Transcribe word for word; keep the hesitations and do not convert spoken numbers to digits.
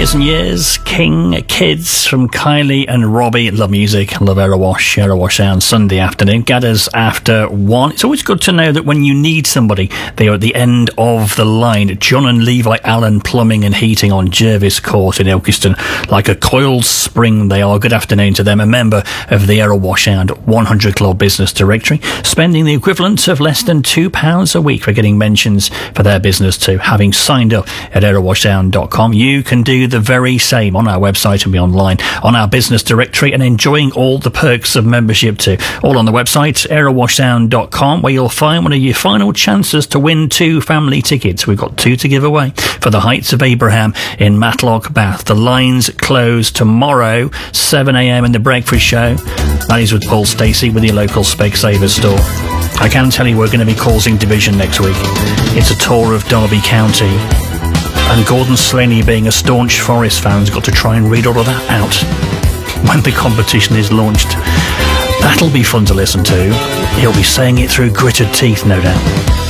Years and Years, King, Kids from Kylie and Robbie. Love music, love Aerowash, Aerowash Sound, Sunday afternoon. Gathers after one. It's always good to know that when you need somebody, they are at the end of the line. John and Levi Allen Plumbing and Heating on Jervis Court in Ilkeston. Like a coiled spring they are. Good afternoon to them. A member of the Aerowash Sound one hundred Club Business Directory. Spending the equivalent of less than two pounds a week for getting mentions for their business too. Having signed up at aerowash sound dot com, you can do the very same on our website and be online on our business directory and enjoying all the perks of membership too. All on the website, aerowash sound dot com, where you'll find one of your final chances to win two family tickets. We've got two to give away for the Heights of Abraham in Matlock, Bath. The lines close tomorrow, seven a.m. in the Breakfast Show. That is with Paul Stacey with your local Specsavers store. I can tell you we're going to be causing division next week. It's a tour of Derby County. And Gordon Slaney, being a staunch Forest fan, has got to try and read all of that out when the competition is launched. That'll be fun to listen to. He'll be saying it through gritted teeth, no doubt.